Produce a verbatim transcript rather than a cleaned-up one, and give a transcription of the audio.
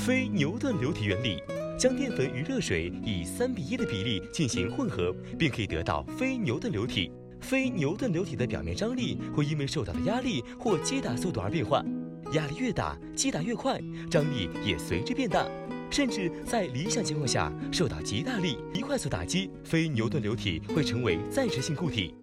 非牛顿流体原理，将淀粉与热水以三比一的比例进行混合，便可以得到非牛顿流体。非牛顿流体的表面张力会因为受到的压力或击打速度而变化，压力越大，击打越快，张力也随之变大。甚至在理想情况下，受到极大力、极快速打击，非牛顿流体会成为暂时性固体。